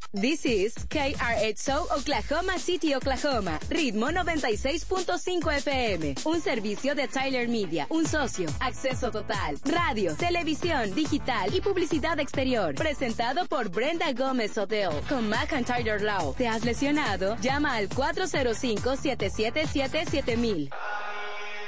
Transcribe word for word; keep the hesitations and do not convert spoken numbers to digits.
This is K R H O Oklahoma City, Oklahoma. Ritmo noventa y seis punto cinco F M. Un servicio de Tyler Media. Un socio. Acceso total. Radio, televisión, digital y publicidad exterior. Presentado por Brenda Gómez Hotel. Con McIntyre Law. ¿Te has lesionado? Llama al cuatro cero cinco, siete siete siete, siete mil.